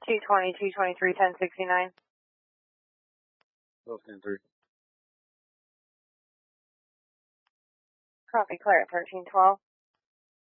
220, 223, 1069. Stand 3. Copy, clear at 1312.